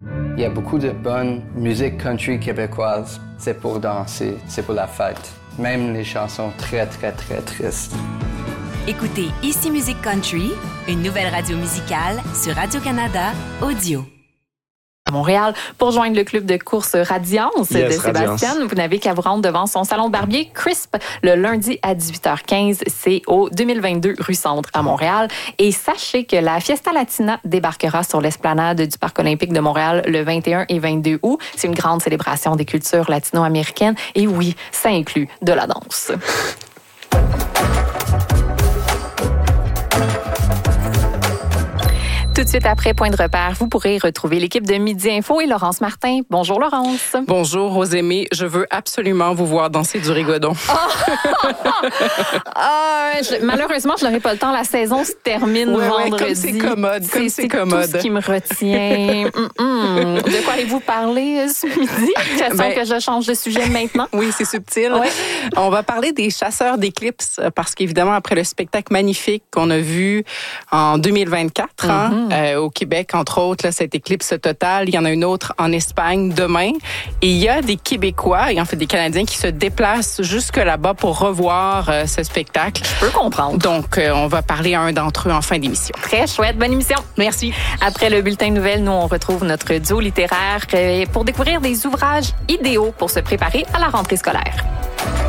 Il y a beaucoup de bonne musique country québécoise. C'est pour danser, c'est pour la fête. Même les chansons très, très, très tristes. Écoutez Ici Musique Country, une nouvelle radio musicale sur Radio-Canada Audio. À Montréal, pour joindre le club de course Radiance de Sébastien, vous n'avez qu'à vous rendre devant son salon de barbier Crisp le lundi à 18h15. C'est au 2022 rue Centre à Montréal. Et sachez que la Fiesta Latina débarquera sur l'esplanade du Parc olympique de Montréal le 21 et 22 août. C'est une grande célébration des cultures latino-américaines. Et oui, ça inclut de la danse. Tout de suite après Point de repère, vous pourrez retrouver l'équipe de Midi Info et Laurence Martin. Bonjour Laurence. Bonjour Rosémie, je veux absolument vous voir danser du rigodon. Malheureusement, je n'aurai pas le temps. La saison se termine vendredi. Comme c'est commode, c'est tout ce qui me retient. De quoi allez-vous parler ce midi? J'espère que je change de sujet maintenant. Oui, c'est subtil. Ouais. On va parler des chasseurs d'éclipses parce qu'évidemment, après le spectacle magnifique qu'on a vu en 2024, au Québec, entre autres, là, cette éclipse totale. Il y en a une autre en Espagne demain. Et il y a des Québécois, et en fait des Canadiens, qui se déplacent jusque là-bas pour revoir ce spectacle. Je peux comprendre. Donc, on va parler à un d'entre eux en fin d'émission. Très chouette. Bonne émission. Merci. Après le bulletin de nouvelles, nous, on retrouve notre duo littéraire pour découvrir des ouvrages idéaux pour se préparer à la rentrée scolaire.